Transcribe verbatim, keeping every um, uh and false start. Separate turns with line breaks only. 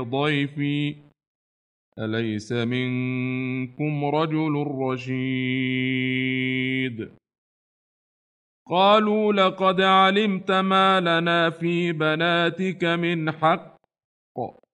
ضيفي أليس منكم رجل رشيد قالوا لقد علمت ما لنا في بناتك من حق